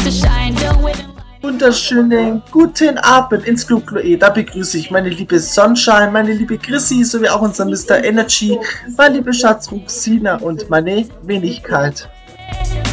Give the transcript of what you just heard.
Wunderschönen guten Abend ins Club Chloe. Da begrüße ich meine liebe Sunshine, meine liebe Chrissy, sowie auch unser Mr. Energy, meine liebe Schatz Ruxina und meine Wenigkeit.